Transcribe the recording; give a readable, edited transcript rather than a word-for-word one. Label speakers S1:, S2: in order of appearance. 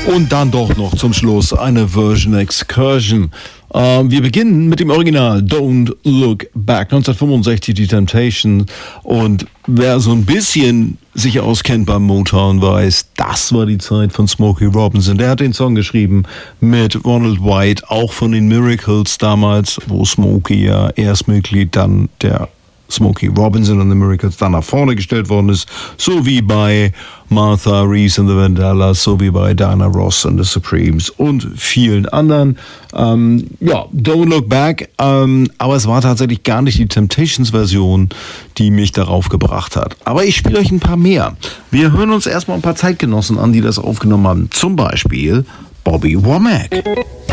S1: Und dann doch noch zum Schluss eine Version Excursion. Wir beginnen mit dem Original Don't Look Back, 1965, die Temptations. Und wer so ein bisschen sich auskennt beim Motown, weiß, das war die Zeit von Smokey Robinson. Der hat den Song geschrieben mit Ronald White, auch von den Miracles damals, wo Smokey ja erst Mitglied, dann der Smokey Robinson und the Miracles dann nach vorne gestellt worden ist, so wie bei Martha Reeves and the Vandellas, so wie bei Diana Ross and the Supremes und vielen anderen. Don't Look Back, aber es war tatsächlich gar nicht die Temptations-Version, die mich darauf gebracht hat. Aber ich spiele euch ein paar mehr. Wir hören uns erstmal ein paar Zeitgenossen an, die das aufgenommen haben. Zum Beispiel Bobby Womack.